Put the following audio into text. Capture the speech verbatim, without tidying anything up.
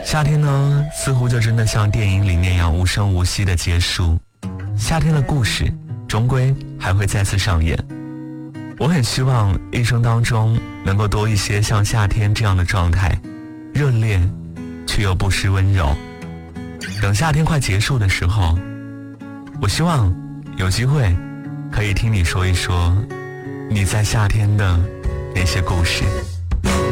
夏天呢，似乎就真的像电影里那样无声无息的结束，夏天的故事终归还会再次上演。我很希望一生当中能够多一些像夏天这样的状态，热烈却又不失温柔。等夏天快结束的时候，我希望有机会可以听你说一说你在夏天的那些故事。